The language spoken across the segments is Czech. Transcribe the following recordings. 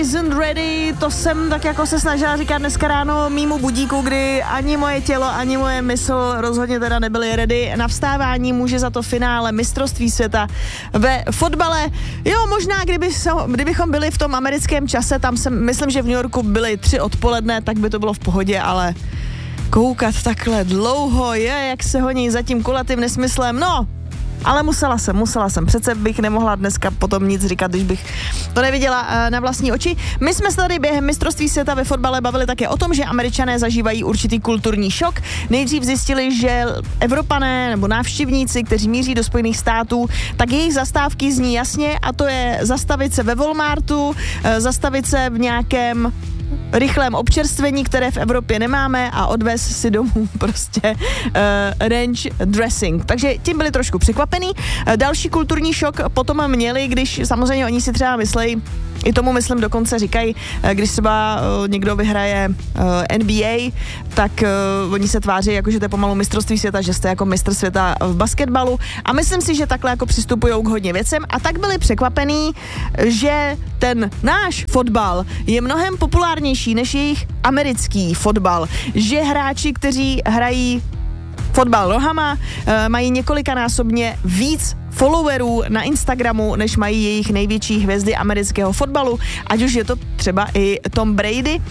Isn't ready, to jsem tak jako se snažila říkat dneska ráno mýmu budíku, kdy ani moje tělo, ani moje mysl rozhodně teda nebyly ready na vstávání. Může za to finále mistrovství světa ve fotbale. Jo, možná kdybychom byli v tom americkém čase, tam myslím, že v New Yorku byly 3 odpoledne, tak by to bylo v pohodě, ale koukat takhle dlouho, jak se honí za tím kulatým nesmyslem, no. Ale musela jsem. Přece bych nemohla dneska potom nic říkat, když bych to neviděla na vlastní oči. My jsme se tady během mistrovství světa ve fotbale bavili také o tom, že Američané zažívají určitý kulturní šok. Nejdřív zjistili, že Evropané nebo návštěvníci, kteří míří do Spojených států, tak jejich zastávky zní jasně, a to je zastavit se ve Walmartu, zastavit se v nějakém rychlém občerstvení, které v Evropě nemáme, a odvez si domů prostě ranch dressing. Takže tím byli trošku překvapený. Další kulturní šok potom měli, když samozřejmě oni si třeba myslejí, i tomu myslím dokonce říkají, když třeba někdo vyhraje NBA, tak oni se tváří, jako že to je pomalu mistrovství světa, že jste jako mistr světa v basketbalu, a myslím si, že takhle jako přistupujou k hodně věcem, a tak byli překvapený, že ten náš fotbal je mnohem populárnější než jejich americký fotbal, že hráči, kteří hrají fotbal nohama, mají několikanásobně víc followerů na Instagramu, než mají jejich největší hvězdy amerického fotbalu, ať už je to třeba i Tom Brady.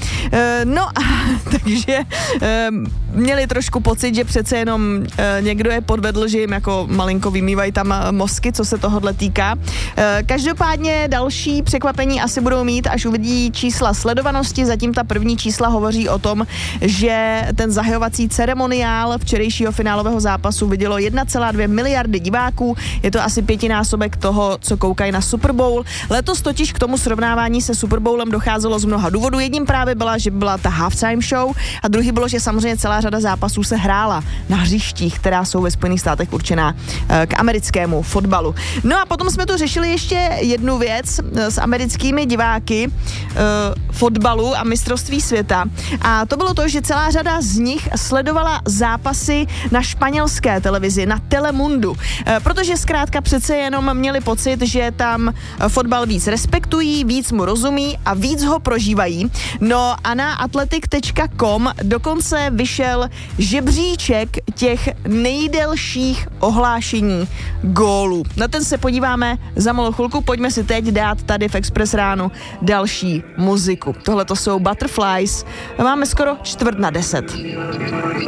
Takže měli trošku pocit, že přece jenom někdo je podvedl, že jim jako malinko vymývají tam mozky, co se tohodle týká. Každopádně další překvapení asi budou mít, až uvidí čísla sledovanosti. Zatím ta první čísla hovoří o tom, že ten zahajovací ceremoniál včerejšího finálového zápasu vidělo 1,2 miliardy diváků. Je to asi 5násobek toho, co koukají na Super Bowl. Letos totiž k tomu srovnávání se Super Bowlem docházelo z mnoha důvodů. Jedním právě byla, že byla ta halftime show, a druhý bylo, že samozřejmě celá řada zápasů se hrála na hřištích, která jsou ve Spojených státech určená k americkému fotbalu. No a potom jsme tu řešili ještě jednu věc s americkými diváky fotbalu a mistrovství světa, a to bylo to, že celá řada z nich sledovala zápasy na španělské televizi, na Telemundu, protože zkrátka přece jenom měli pocit, že tam fotbal víc respektují, víc mu rozumí a víc ho prožívají. No a na athletic.com dokonce vyšel žebříček těch nejdelších ohlášení gólů. Na ten se podíváme za malou chvilku, pojďme si teď dát tady v Express ránu další muziku. Tohle to jsou Butterflies, máme skoro 9:45.